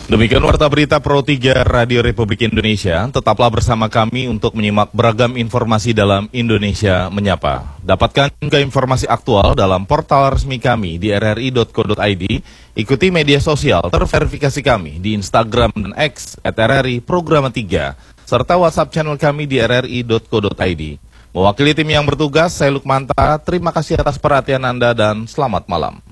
Demikian Warta Berita Pro 3 Radio Republik Indonesia. Tetaplah bersama kami untuk menyimak beragam informasi dalam Indonesia Menyapa. Dapatkan juga informasi aktual dalam portal resmi kami di rri.co.id. Ikuti media sosial terverifikasi kami di Instagram dan X @RRI Programa 3, serta WhatsApp channel kami di rri.co.id. Mewakili tim yang bertugas, saya Lukmanta. Terima kasih atas perhatian Anda dan selamat malam.